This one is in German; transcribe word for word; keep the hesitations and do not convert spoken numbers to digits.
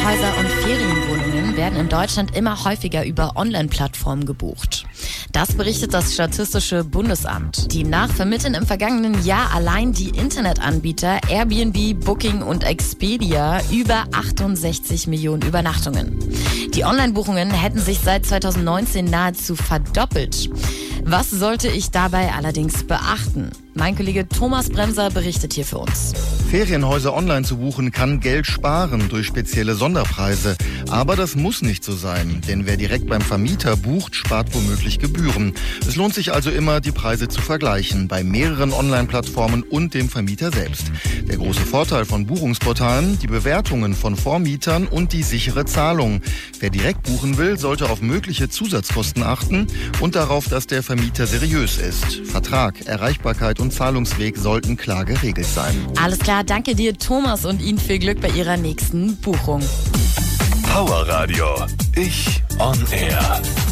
Ferienhäuser und Ferienwohnungen werden in Deutschland immer häufiger über Online-Plattformen gebucht. Das berichtet das Statistische Bundesamt. Demnach vermitteln im vergangenen Jahr allein die Internetanbieter Airbnb, Booking und Expedia über achtundsechzig Millionen Übernachtungen. Die Online-Buchungen hätten sich seit zweitausendneunzehn nahezu verdoppelt. Was sollte ich dabei allerdings beachten? Mein Kollege Thomas Bremser berichtet hier für uns. Ferienhäuser online zu buchen kann Geld sparen durch spezielle Sonderpreise. Aber das muss nicht so sein, denn wer direkt beim Vermieter bucht, spart womöglich Gebühren. Es lohnt sich also immer, die Preise zu vergleichen bei mehreren Online-Plattformen und dem Vermieter selbst. Der große Vorteil von Buchungsportalen, die Bewertungen von Vormietern und die sichere Zahlung. Wer direkt buchen will, sollte auf mögliche Zusatzkosten achten und darauf, dass der Vermieter seriös ist. Vertrag, Erreichbarkeit und Zahlungsweg sollten klar geregelt sein. Alles klar, danke dir Thomas und Ihnen viel Glück bei Ihrer nächsten Buchung. Power Radio. Ich on Air.